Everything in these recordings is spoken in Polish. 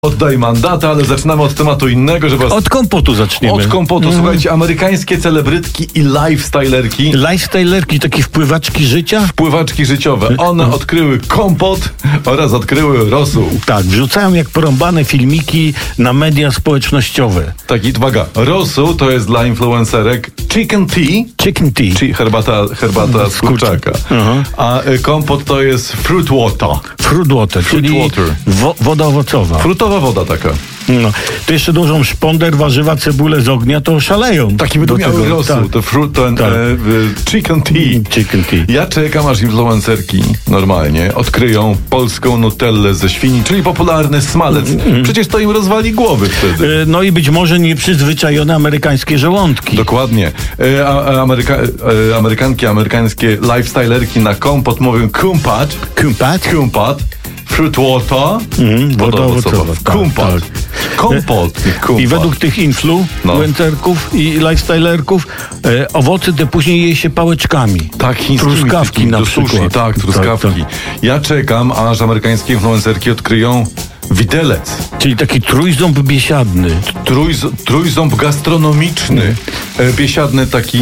Oddaj mandatę, ale zaczynamy od tematu innego, żeby... Od kompotu zaczniemy. Od kompotu. Słuchajcie, amerykańskie celebrytki i lifestylerki. Lifestylerki, takie wpływaczki życia? Wpływaczki życiowe. One odkryły kompot oraz odkryły rosół. Tak, wrzucają jak porąbane filmiki na media społecznościowe. Tak, i uwaga, rosół to jest dla influencerek chicken tea, czyli herbata z kurczaka. A kompot to jest fruit water. Fruit water, czyli woda owocowa. Frutowa woda taka. No. To jeszcze dążą szponder, warzywa, cebulę z ognia, to szaleją. Taki będą miały rosół. Tak. Chicken tea. Ja czekam, aż influencerki normalnie odkryją polską nutellę ze świni, czyli popularny smalec. Przecież to im rozwali głowy wtedy. No i być może nieprzyzwyczajone amerykańskie żołądki. Dokładnie. Amerykańskie lifestylerki na kompot mówią kumpat. Fruit water, woda owocowa. Kompot. I według tych influencerków i lifestylerków owoce te później je się pałeczkami. Tak, truskawki na przykład. Sushi, tak, truskawki. Ja czekam, aż amerykańskie influencerki odkryją widelec. Czyli taki trójząb biesiadny. Trójząb gastronomiczny. Biesiadny taki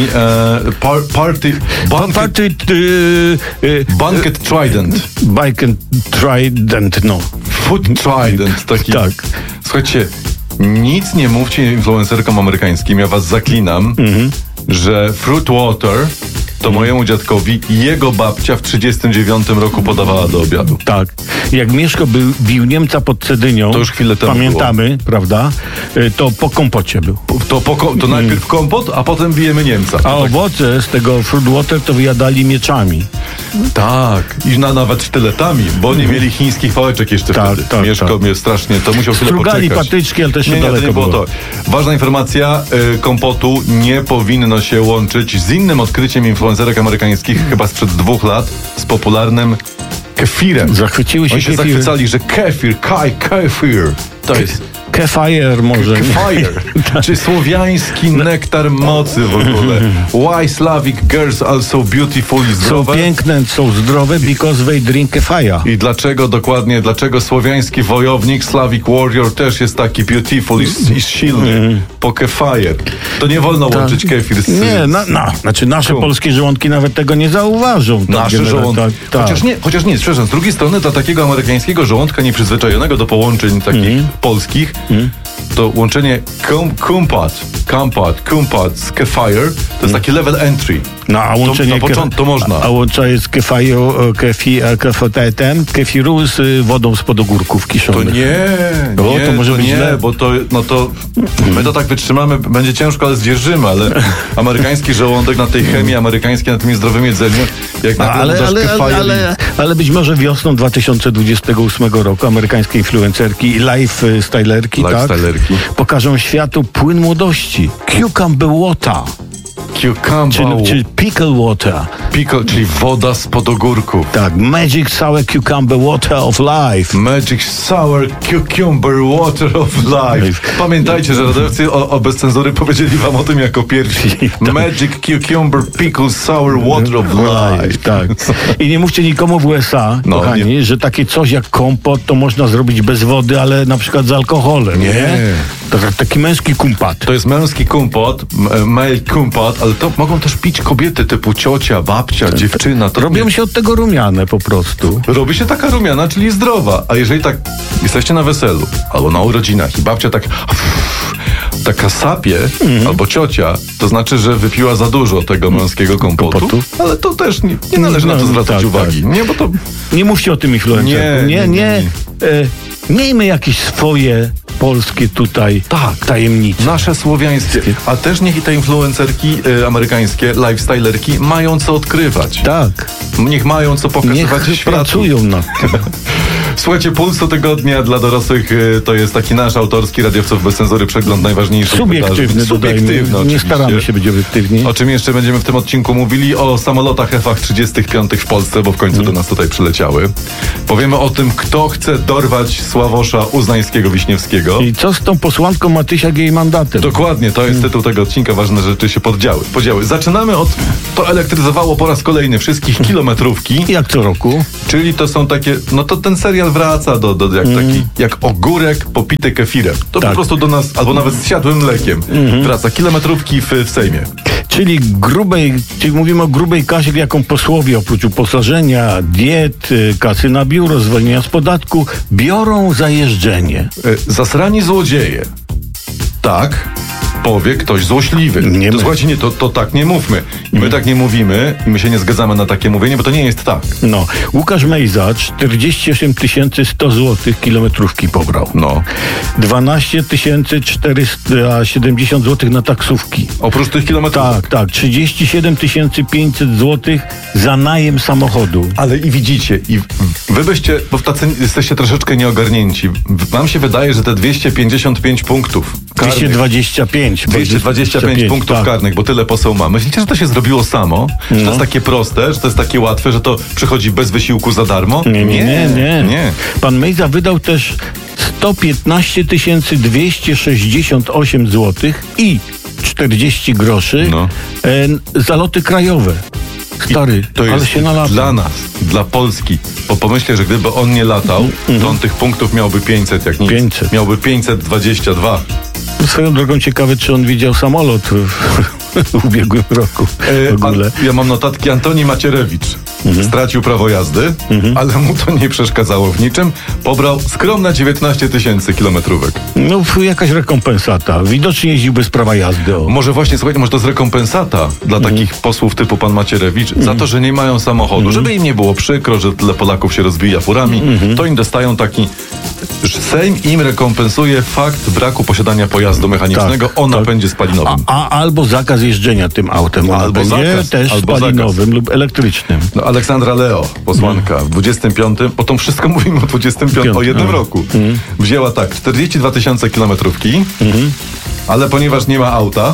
banquet trident. Banquet trident, no. Food trident. Taki. Tak. Słuchajcie, nic nie mówcie influencerkom amerykańskim. Ja was zaklinam, że fruit water to mojemu dziadkowi jego babcia w 1939 roku podawała do obiadu. Tak. Jak Mieszko bił Niemca pod Cedynią, to już chwilę temu pamiętamy, było. Prawda? To po kompocie był. To najpierw kompot, a potem bijemy Niemca. A owoce z tego fruit water to wyjadali mieczami. Tak. I nawet sztyletami, bo nie mieli chińskich pałeczek jeszcze wtedy. Tak, Mieszko mnie strasznie, to musiał chwilę poczekać. Strugali patyczki, ale też się daleko to nie było to. Ważna informacja, kompotu nie powinno się łączyć z innym odkryciem influencerek amerykańskich chyba sprzed 2 lat, z popularnym kefirem. Zachwyciły się Oni się zachwycali, że kefir to jest... Kefir może. Kefir, czy słowiański nektar mocy w ogóle. Why Slavic girls are so beautiful i zdrowe? Są piękne, są zdrowe, because they drink kefir. I dlaczego słowiański wojownik, Slavic warrior też jest taki beautiful i silny? Po kefir. To nie wolno łączyć kefir z... Znaczy nasze polskie żołądki nawet tego nie zauważą. Nasze żołądki. Chociaż nie, przepraszam, z drugiej strony dla takiego amerykańskiego żołądka nieprzyzwyczajonego do połączeń takich polskich, to łączenie kumpat z kefir to jest taki level entry. No, a łączenie to można. A łączenie z kefiru z wodą spod ogórków kiszonych. To może być źle. Bo my to tak wytrzymamy, będzie ciężko, ale zdzierżymy, ale amerykański żołądek na tej chemii amerykańskiej, na tym niezdrowym jedzeniu, jak ale być może wiosną 2028 roku amerykańskie influencerki i lifestylerki pokażą światu płyn młodości. Cucumber water. Czyli pickle water. Czyli woda spod ogórków. Tak, magic sour cucumber water of life. Magic sour cucumber water of life. Pamiętajcie, że radiocy bez cenzury powiedzieli wam o tym jako pierwsi. Magic cucumber pickle sour water of life. Tak. I nie mówcie nikomu w USA, kochani, że takie coś jak kompot to można zrobić bez wody, ale na przykład z alkoholem. Nie? To taki męski kumpat. To jest męski kompot, male kumpat, ale to mogą też pić kobiety typu ciocia, babcia, dziewczyna. Robią się od tego rumiane po prostu. Robi się taka rumiana, czyli zdrowa. A jeżeli tak jesteście na weselu albo na urodzinach i babcia taka sapie, albo ciocia, to znaczy, że wypiła za dużo tego męskiego kompotu. Ale to też nie należy na to zwracać uwagi. Nie, bo to... Nie mówcie o tym influencerku. Nie. Miejmy jakieś swoje polskie tutaj tajemnice. Nasze słowiańskie. A też niech i te influencerki amerykańskie, lifestylerki mają co odkrywać. Tak. Niech mają co pokazywać światu. Pracują nad tym. Słuchajcie, Puls Tygodnia dla dorosłych to jest taki nasz autorski Radiowców bez cenzury przegląd najważniejszych subiektywny, oczywiście. Nie staramy się być obiektywni. O czym jeszcze będziemy w tym odcinku mówili? O samolotach F-35 w Polsce, bo w końcu do nas tutaj przyleciały. Powiemy o tym, kto chce dorwać Sławosza Uznańskiego-Wiśniewskiego. I co z tą posłanką Matysiak i jej mandatem? Dokładnie, to jest tytuł tego odcinka. Ważne rzeczy się podziały. Zaczynamy od... To elektryzowało po raz kolejny wszystkich kilometrówki. Jak co roku. Czyli to są takie... No to ten serial Aleksander wraca jak ogórek popity kefirem. To po prostu do nas, albo nawet zsiadłym mlekiem. Wraca kilometrówki w Sejmie. Czyli mówimy o grubej kasie, jaką posłowie oprócz uposażenia, diet, kasy na biuro, zwolnienia z podatku, biorą za jeżdżenie. Zasrani złodzieje. Tak, powie ktoś złośliwy. Słuchajcie, nie, to tak nie mówmy. My tak nie mówimy i my się nie zgadzamy na takie mówienie, bo to nie jest tak. No, Łukasz Mejza 48 100 zł kilometrówki pobrał. No. 12 470 zł na taksówki. Oprócz tych kilometrów? Tak. 37 500 zł za najem samochodu. Ale i widzicie, i wy byście, bo tacy jesteście troszeczkę nieogarnięci. Wam się wydaje, że te 255 punktów karnych, 225 punktów karnych, bo tyle poseł ma. Myślicie, że to się zrobiło samo? Że to jest takie proste, że to jest takie łatwe, że to przychodzi bez wysiłku za darmo? Nie. Pan Mejza wydał też 115 268 zł i 40 groszy za loty krajowe. Stary, to ale jest się nalata. Dla nas, dla Polski. Bo pomyślę, że gdyby on nie latał, to on tych punktów miałby 500 jak nic. 500. Miałby 522. Swoją drogą ciekawe, czy on widział samolot w ubiegłym roku. W ogóle. Ja mam notatki. Antoni Macierewicz stracił prawo jazdy, ale mu to nie przeszkadzało w niczym. Pobrał skromne 19 000 kilometrówek. No, jakaś rekompensata. Widocznie jeździł bez prawa jazdy. Może właśnie, słuchajcie, może to jest rekompensata dla takich posłów typu pan Macierewicz za to, że nie mają samochodu. Żeby im nie było przykro, że tyle Polaków się rozbija furami, to im dostają taki... Sejm im rekompensuje fakt braku posiadania pojazdu mechanicznego o napędzie spalinowym. Albo zakaz jeżdżenia tym autem. Albo zakaz, też spalinowym lub elektrycznym. No, Aleksandra Leo, posłanka, w 25, o tym wszystko mówimy o 25, o jednym roku. Wzięła 42 000 kilometrówki, ale ponieważ nie ma auta,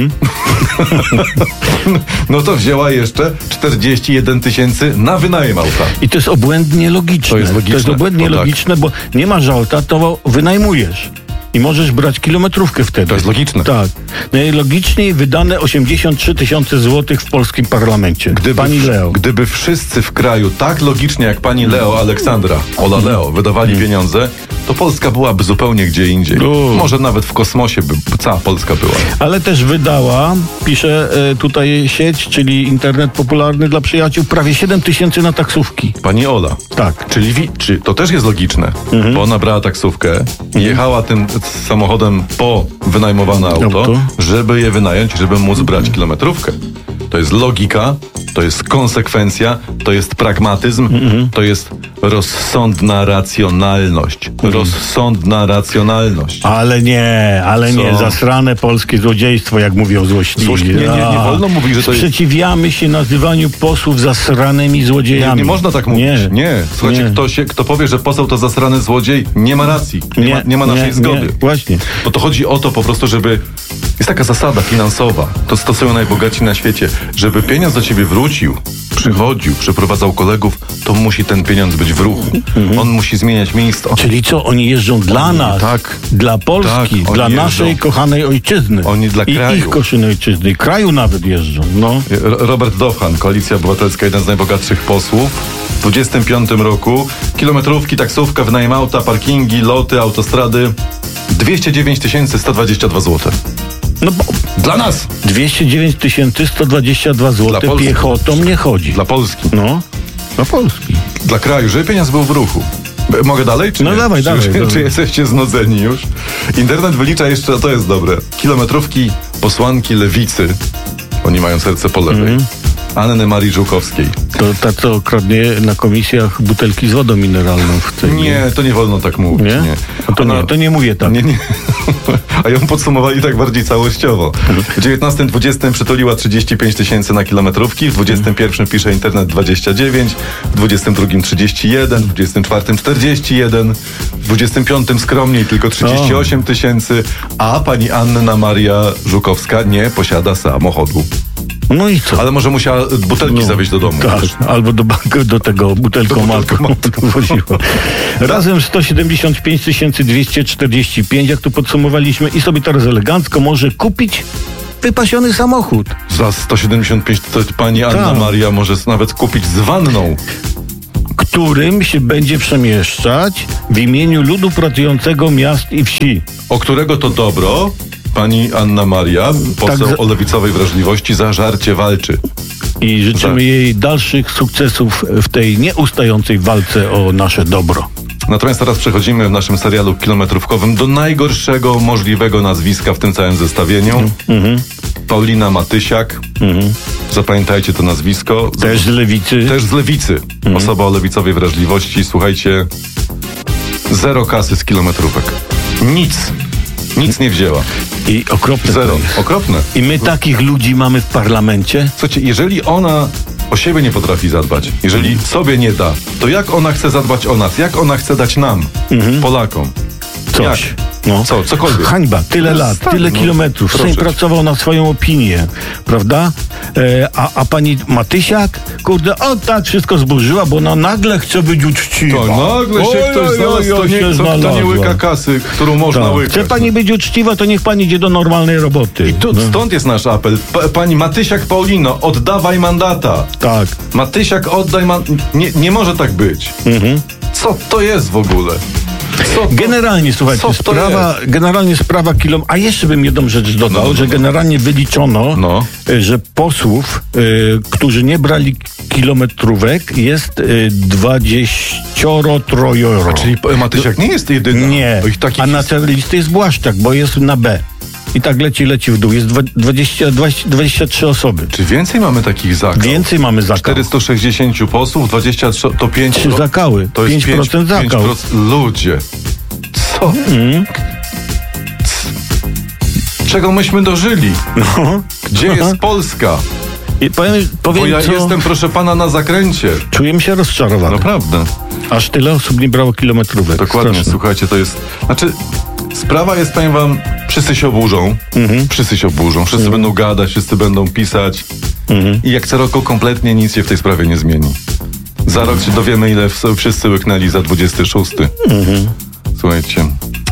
no to wzięła jeszcze 41 000 na wynajem auta. I to jest obłędnie logiczne. To jest obłędnie logiczne, bo nie masz auta, to wynajmujesz. I możesz brać kilometrówkę wtedy. To jest logiczne. Tak. Najlogiczniej wydane 83 000 zł w polskim parlamencie. Pani Leo. Gdyby wszyscy w kraju tak logicznie jak pani Leo Aleksandra, Ola Leo, wydawali pieniądze, to Polska byłaby zupełnie gdzie indziej. Może nawet w kosmosie by cała Polska była. Ale też wydała, pisze tutaj sieć, czyli internet popularny dla przyjaciół, prawie 7 000 na taksówki. Pani Ola. Tak. Czyli to też jest logiczne, bo ona brała taksówkę i jechała tym samochodem po wynajmowane auto, żeby je wynająć, żeby móc brać kilometrówkę. To jest logika, to jest konsekwencja, to jest pragmatyzm, to jest rozsądna racjonalność. Rozsądna racjonalność. Ale nie, zasrane polskie złodziejstwo, jak mówią złośliwi. Nie wolno mówić, że to jest... Sprzeciwiamy się nazywaniu posłów zasranymi złodziejami. Nie można tak mówić. Nie. Słuchajcie, kto powie, że poseł to zasrany złodziej, nie ma racji. Nie ma naszej zgody. Właśnie. Bo to chodzi o to po prostu, żeby... Jest taka zasada finansowa, to stosują najbogatsi na świecie. Żeby pieniądz do ciebie wrócił, przychodził, przyprowadzał kolegów, to musi ten pieniądz być w ruchu. On musi zmieniać miejsce. Czyli co, oni jeżdżą dla nas, dla Polski, dla naszej kochanej ojczyzny. Oni dla kraju. I ich kochanej ojczyzny. Kraju nawet jeżdżą. No. Robert Dowhan, Koalicja Obywatelska, jeden z najbogatszych posłów. W 25 roku kilometrówki, taksówka, wynajem auta, parkingi, loty, autostrady. 209 122 zł. No bo dla nas 209 122 zł piechotą nie chodzi. Dla Polski. No, dla Polski. Dla kraju, żeby pieniądz był w ruchu. Mogę dalej, czy nie? No dawaj. Czy jesteście znudzeni już? Internet wylicza jeszcze, to jest dobre, kilometrówki posłanki Lewicy. Oni mają serce po lewej. Anny Marii Żukowskiej. To ta, co kradnie na komisjach butelki z wodą mineralną w tej... Nie, to nie wolno tak mówić. Nie? To nie mówię tak. Nie. A ją podsumowali tak bardziej całościowo. W 19-20 przytuliła 35 000 na kilometrówki, w 21 pisze internet 29, w 22 31, w 24 41, w 25 skromniej tylko 38 000, a pani Anna Maria Żukowska nie posiada samochodu. No i co? Ale może musiała butelki zawieźć do domu. Tak, albo do banku, do tego butelkomatu. Razem 175 245, jak tu podsumowaliśmy, i sobie teraz elegancko może kupić wypasiony samochód. Za 175 to pani Anna Maria może nawet kupić z wanną. którym się będzie przemieszczać w imieniu ludu pracującego miast i wsi. O którego to dobro pani Anna Maria, poseł o lewicowej wrażliwości, zażarcie walczy. I życzymy jej dalszych sukcesów w tej nieustającej walce o nasze dobro. Natomiast teraz przechodzimy w naszym serialu kilometrówkowym do najgorszego możliwego nazwiska w tym całym zestawieniu. Paulina Matysiak. Zapamiętajcie to nazwisko. Też z lewicy. Też z lewicy. Osoba o lewicowej wrażliwości. Słuchajcie, 0 kasy z kilometrówek. Nic nie wzięła. I okropne. Zero. Okropne. I my takich ludzi mamy w parlamencie? Słuchajcie, jeżeli ona o siebie nie potrafi zadbać, jeżeli sobie nie da, to jak ona chce zadbać o nas? Jak ona chce dać nam, Polakom? Coś. Jak? No. Co? Cokolwiek. Hańba. Tyle lat, tyle kilometrów. Sejm pracował na swoją opinię, prawda? A pani Matysiak, kurde, tak wszystko zburzyła, bo ona nagle chce być uczciwa. To nagle się ktoś znalazł, to nie łyka kasy, którą można łykać. Chce pani być uczciwa, to niech pani idzie do normalnej roboty. I stąd jest nasz apel. Pani Matysiak Paulino, oddawaj mandata. Tak. Matysiak, oddaj nie może tak być. Co to jest w ogóle? Generalnie, słuchajcie, sprawa a jeszcze bym jedną rzecz dodał, że generalnie wyliczono, że posłów, którzy nie brali kilometrówek, jest 23. A czyli Matysiak nie jest jedyna? Nie, a na całej listy jest Błaszczak, bo jest na B. I tak leci w dół. Jest 23 osoby. Czy więcej mamy takich zakał? Więcej mamy zakał. 460 posłów, 23 to 5... 3 zakały. To jest 5% zakał. 5%. Ludzie. Co? Czego myśmy dożyli? Gdzie jest Polska? Powiem, bo ja jestem, proszę pana, na zakręcie. Czuję się rozczarowany. Naprawdę. Aż tyle osób nie brało kilometrówek. Dokładnie, straszne. Słuchajcie, to jest... Sprawa jest, powiem wam, wszyscy się oburzą. Wszyscy się oburzą. Wszyscy będą gadać, wszyscy będą pisać. I jak co roku kompletnie nic się w tej sprawie nie zmieni. Za rok się dowiemy, ile wszyscy łyknęli za 26. Słuchajcie.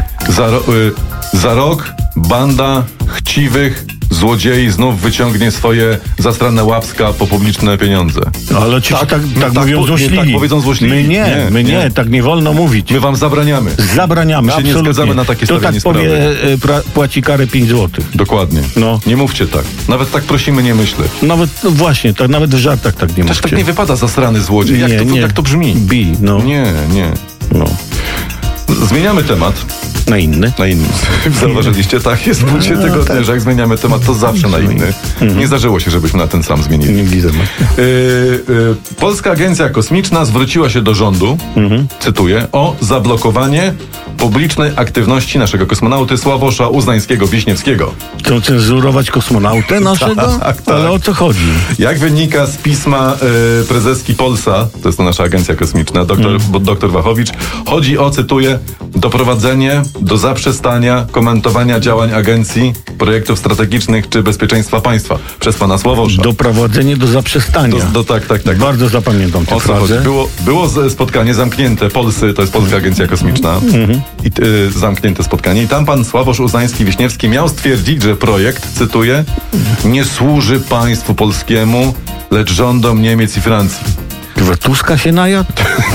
Za rok banda chciwych złodziei znów wyciągnie swoje zastrane łapska po publiczne pieniądze. Ale ci tak mówią złośliwi. Tak powiedzą złośliwi. My nie, tak nie wolno mówić. My wam zabraniamy. Zabraniamy, my się nie zgadzamy na takie stawianie sprawy. To tak powie, płaci karę 5 zł. Dokładnie. Nie mówcie tak. Nawet tak prosimy nie myśleć. Nawet, właśnie, tak, nawet w żartach tak nie mówcie. Tak nie wypada zasrany złodziej. Jak to brzmi? Nie. Zmieniamy temat. Na inny. Zauważyliście, tak jest w Pulsie Tygodnia, że jak zmieniamy temat, to zawsze na inny. Nie zdarzyło się, żebyśmy na ten sam zmienili. Polska Agencja Kosmiczna zwróciła się do rządu, cytuję, o zablokowanie publicznej aktywności naszego kosmonauty Sławosza Uznańskiego-Wiśniewskiego. Chcą cenzurować kosmonautę naszego? Tak. Ale o co chodzi? Jak wynika z pisma prezeski Polsa, to jest to nasza agencja kosmiczna, dr Wachowicz, chodzi o, cytuję, doprowadzenie do zaprzestania komentowania działań agencji, projektów strategicznych czy bezpieczeństwa państwa przez pana Sławosza. Doprowadzenie do zaprzestania. Tak. Bardzo zapamiętam tę frazę. Było spotkanie zamknięte Polsy, to jest Polska Agencja Kosmiczna. I zamknięte spotkanie. I tam pan Sławosz Uznański-Wiśniewski miał stwierdzić, że projekt, cytuję, nie służy państwu polskiemu, lecz rządom Niemiec i Francji. Tuska się najadł?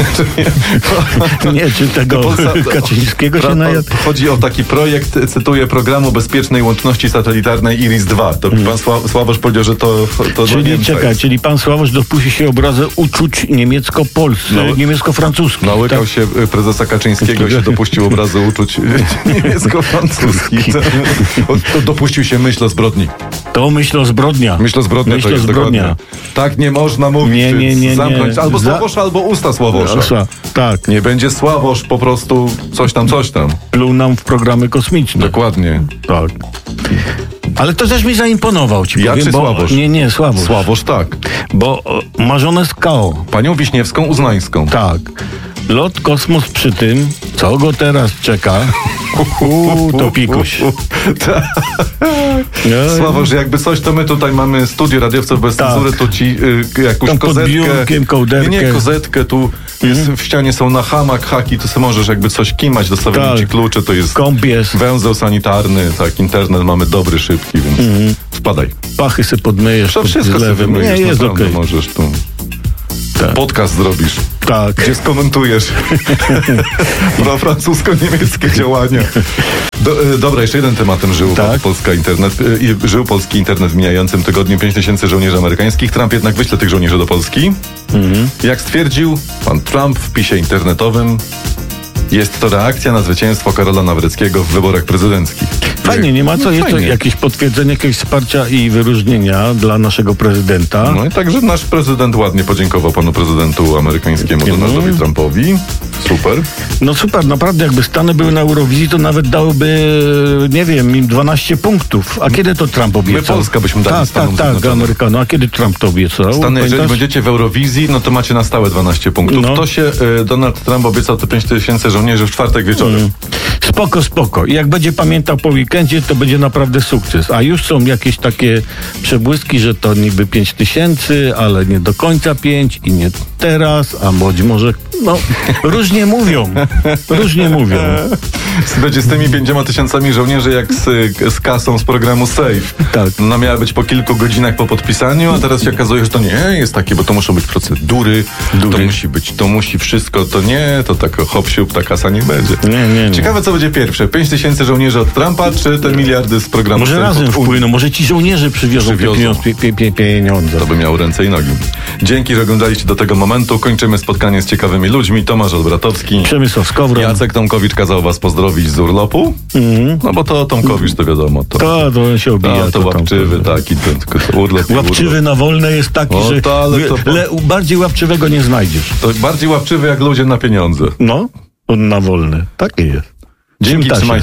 Nie, czy tego Kaczyńskiego się najadł? Chodzi o taki projekt, cytuję, programu bezpiecznej łączności satelitarnej IRIS-2. To pan Sławosz powiedział, że to czyli pan Sławosz dopuści się obrazu uczuć niemiecko-francuskich. Nałykał się prezesa Kaczyńskiego i się dopuścił obrazu uczuć niemiecko-francuskich. To dopuścił się myśl o zbrodni. To myśl o zbrodnia. To jest dokładnie. Tak nie można mówić. Nie. Zamknąć albo Sławosza, albo usta Sławosza. Tak. Nie będzie Sławosz po prostu coś tam. Pluł nam w programy kosmiczne. Dokładnie. Tak. Ale to też mi zaimponował, ci powiem. Czy Sławosz? Nie, Sławosz. Sławosz, tak. Bo ma żonę z KO. Panią Wiśniewską Uznańską. Tak. Lot, kosmos przy tym, co go teraz czeka? To pikuś. Sławosz, jakby coś, to my tutaj mamy studio radiowców bez cenzury, to ci jakąś tam kozetkę. Kołderkę. Nie, kozetkę, tu jest, w ścianie są na hamak, haki, to sobie możesz jakby coś kimać, dostawimy ci klucze, to jest węzeł sanitarny, tak, internet mamy dobry, szybki, więc wpadaj. Pachy se podmyjesz. Wszystko sobie wymyjesz, jest naprawdę możesz tu. Podcast zrobisz. Tak. Gdzie skomentujesz francusko-niemieckie działania. Dobra, jeszcze jeden tematem żył żył polski internet w mijającym tygodniu. 5000 żołnierzy amerykańskich. Trump jednak wyśle tych żołnierzy do Polski. Jak stwierdził pan Trump w pisie internetowym, jest to reakcja na zwycięstwo Karola Nawrockiego w wyborach prezydenckich. Fajnie, nie ma co? Jest to jakieś potwierdzenie, jakiegoś wsparcia i wyróżnienia dla naszego prezydenta. No i także nasz prezydent ładnie podziękował panu prezydentu amerykańskiemu Donaldowi Trumpowi. Super. No super, naprawdę jakby Stany były na Eurowizji, to nawet dałoby, nie wiem, im 12 punktów. A kiedy to Trump obiecał? My Polska byśmy dali Stanom Tak, Amerykanom. A kiedy Trump to obiecał? Stany, jeżeli będziecie w Eurowizji, no to macie na stałe 12 punktów. No. To się Donald Trump obiecał te 5000 żołnierzy w czwartek wieczorem. Spoko. I jak będzie pamiętał po weekendzie, to będzie naprawdę sukces. A już są jakieś takie przebłyski, że to niby 5000, ale nie do końca 5 i nie teraz, a być może, no, różnie mówią. Będzie z tymi 5000 żołnierzy jak z kasą z programu Safe. Tak. Ona miała być po kilku godzinach po podpisaniu, a teraz się okazuje, że to nie jest takie, bo to muszą być procedury, to musi wszystko, to tak hop-siup, ta kasa nie będzie. Nie. Ciekawe, co będzie pierwsze, 5000 żołnierzy od Trumpa, czy te miliardy z programu Może Safe? razem wpłyną, może ci żołnierze przywiozą pieniądze. To by miało ręce i nogi. Dzięki, że oglądaliście do tego momentu. Kończymy spotkanie z ciekawymi ludźmi. Tomasz Olbratowski, Przemysław Skowron. Jacek Tomkowicz kazał was pozdrowić z urlopu. No bo to Tomkowicz, to wiadomo. To się obija. To łapczywy taki urlop. Łapczywy na wolne jest taki, że bardziej łapczywego nie znajdziesz. To bardziej łapczywy jak ludzie na pieniądze. No, on na wolne. Takie jest. Dzięki, trzymajcie